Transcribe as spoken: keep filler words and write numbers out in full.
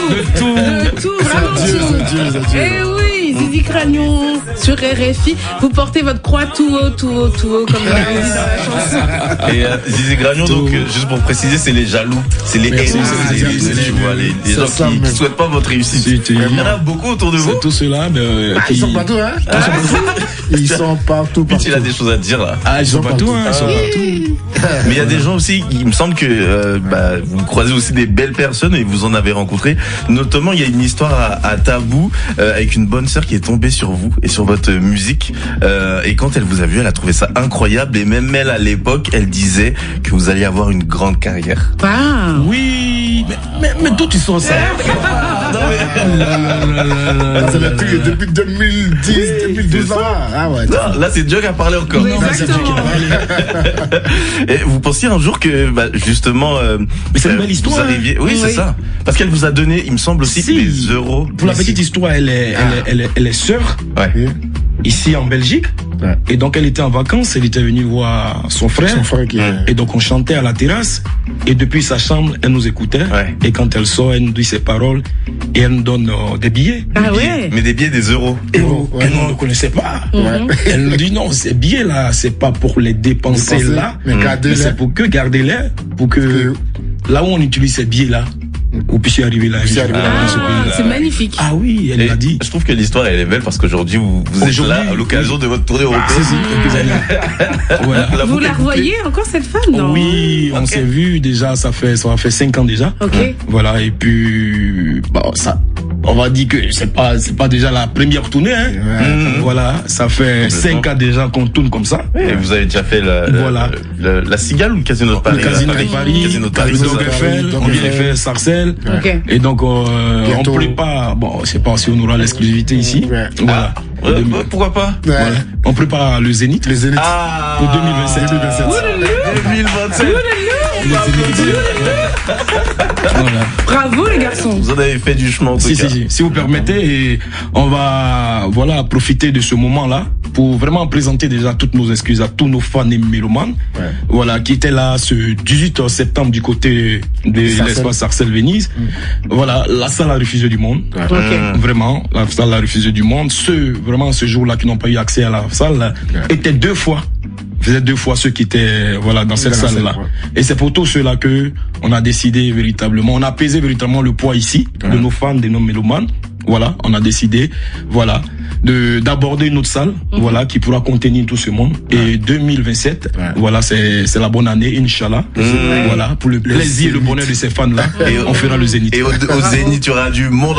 De tout. De tout, vraiment Dieu, tout. c'est Dieu, c'est Dieu. Eh oui, Zizi Cragnon sur R F I. Vous portez votre croix tout haut, tout haut, tout haut, comme on dit dans la chanson. Et euh, Zizi Gragnon, donc euh, juste pour préciser, c'est les jaloux, c'est les Merci, haineux, c'est c'est les- les, c'est tu les- vois, les, les c'est gens ça qui, même. qui souhaitent pas votre réussite. Si, tu- Il y en a beaucoup autour de vous. C'est tout cela, mais euh, Ah, ils qui- sont partout, hein Ils sont partout, Puis partout. il a des choses à dire là. Ah, ils sont partout, hein, ils sont Ah. partout. Mais il y a des gens aussi, il me semble que euh, bah, vous croisez aussi des belles personnes et vous en avez rencontré. Notamment, il y a une histoire à, à Tabou euh, avec une bonne sœur qui est tombée sur vous et sur votre musique. Euh, et quand elle vous a vu, elle a trouvé ça incroyable. Et même elle, à l'époque, elle disait que vous alliez avoir une grande carrière. Ah. Oui, mais, mais, mais d'où tu sors ça? Ah, c'est le truc depuis deux mille dix, deux mille douze ans. Ah ouais. Non, là, c'est Dieu qui a parlé encore. Oui, Non, mais c'est Dieu qui a parlé. Et vous pensiez un jour que, bah, justement, euh, Mais c'est une euh, belle histoire, vous arriviez- Oui, hein. c'est Oui. ça. Parce qu'elle vous a donné, il me semble aussi, Si. des euros. Pour la petite histoire, elle est, elle est, elle est, elle est sœur Ouais. ici en Belgique. Ouais. Et donc elle était en vacances, elle était venue voir son frère. Son frère qui est. Et donc on chantait à la terrasse. Et depuis sa chambre, elle nous écoutait. Ouais. Et quand elle sort, elle nous dit ses paroles. Et elle nous donne euh, des billets. Ah ouais. Mais des billets, des euros. Et Oh, nous, ouais. et nous, on ne connaissait pas. Ouais. Elle nous dit non, ces billets-là, c'est pas pour les dépenser Dépenser, là. mais gardez-les. Mais c'est pour que garder-les. Pour que Que- là où on utilise ces billets-là, vous puissiez arriver là. Puissiez arriver là. Ah, Ce pays-là. c'est magnifique. Ah oui, elle Et l'a dit. je trouve que l'histoire elle est belle parce qu'aujourd'hui vous, vous êtes Aujourd'hui, là à l'occasion oui. de votre tournée Si, européenne. si, quelques années. Voilà. La Vous boucle la est bouclée. revoyez encore cette femme, non? Oui, on Ok. s'est vu déjà, ça fait ça fait cinq ans déjà. Ok. Voilà, et puis bon, ça, on va dire que c'est pas c'est pas déjà la première tournée, hein. Mhm. Voilà, ça fait cinq ans déjà qu'on tourne comme ça. Et vous avez déjà fait la, la- Voilà. la, la Cigale ou le Casino de Paris? Le Casino là, de Paris, Casino de Paris, le c'est Dog ça. Eiffel, Dog on vient de Eiffel. faire Sarcelles. Ok. Et donc euh, Bientôt. on prépare, bon, je sais pas si on aura l'exclusivité ici. Ouais. Voilà. Ouais, ouais, pourquoi pas? Ouais. Voilà. On prépare le Zénith. Les Zéniths. Ah, Pour deux mille vingt-sept. deux mille vingt-sept. deux mille vingt-sept. Le Zénith. Voilà. Bravo les garçons. Vous en avez fait du chemin en tout Si, cas. si, si, si vous permettez, et on va voilà profiter de ce moment-là pour vraiment présenter déjà toutes nos excuses à tous nos fans et mélomanes, Ouais. voilà, qui étaient là ce dix-huit septembre du côté de Sarcelles. l'espace Sarcelles Venise. Voilà, la salle a refusé du monde. Ouais. Ok. Vraiment, la salle a refusé du monde. Ceux, vraiment, ce jour-là qui n'ont pas eu accès à la salle, Ouais. étaient deux fois. Faisaient deux fois ceux qui étaient, voilà, dans cette Dans la salle-là. salle, ouais. Et c'est pour tous ceux-là que on a décidé véritablement, on a pesé véritablement le poids ici, de Ouais. nos fans, de nos mélomanes. Voilà, on a décidé, voilà, de, d'aborder une autre salle, voilà, qui pourra contenir tout ce monde. Et deux mille vingt-sept, Ouais. voilà, c'est, c'est la bonne année, Inch'Allah. Voilà, pour le plaisir et le bonheur de ces fans-là, Et- on fera le Zénith. Et au, au Zénith, il y aura du monde